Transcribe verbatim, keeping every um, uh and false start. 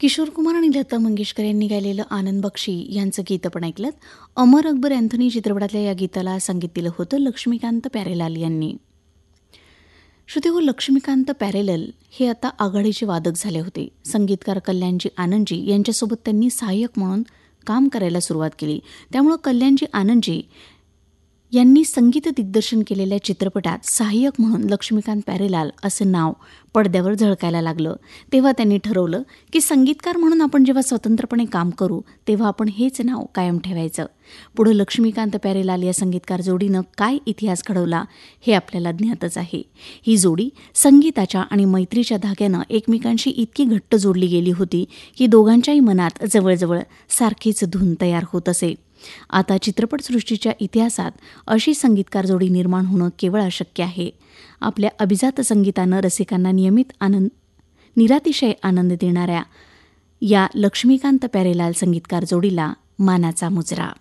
किशोर कुमार आणि लता मंगेशकर यांनी गायलेलं आनंद बक्षी यांचं गीत आपण ऐकलं. अमर अकबर अँथोनी चित्रपटातल्या या गीताला संगीत दिलं होतं लक्ष्मीकांत प्यारेलाल यांनी. श्रोतेहो, लक्ष्मीकांत प्यारेलाल हे आता आघाडीचे वादक झाले होते. संगीतकार कल्याणजी आनंदजी यांच्यासोबत त्यांनी सहाय्यक म्हणून काम करायला सुरुवात केली. त्यामुळं कल्याणजी आनंदजी यांनी संगीत दिग्दर्शन केलेल्या चित्रपटात सहाय्यक म्हणून लक्ष्मीकांत प्यारेलाल असं नाव पडद्यावर झळकायला लागलं. तेव्हा त्यांनी ठरवलं की संगीतकार म्हणून आपण जेव्हा स्वतंत्रपणे काम करू तेव्हा आपण हेच नाव कायम ठेवायचं. पुढं लक्ष्मीकांत प्यारेलाल या संगीतकार जोडीनं काय इतिहास घडवला हे आपल्याला ज्ञातच आहे. ही जोडी संगीताच्या आणि मैत्रीच्या धाग्यानं एकमेकांशी इतकी घट्ट जोडली गेली होती की दोघांच्याही मनात जवळजवळ सारखीच धून तयार होत असे. आता चित्रपटसृष्टीच्या इतिहासात अशी संगीतकार जोडी निर्माण होणं केवळ अशक्य आहे. आपल्या अभिजात संगीतानं रसिकांना नियमित आनंद निरातिशय आनंद देणाऱ्या या लक्ष्मीकांत प्यारेलाल संगीतकार जोडीला मानाचा मुजरा.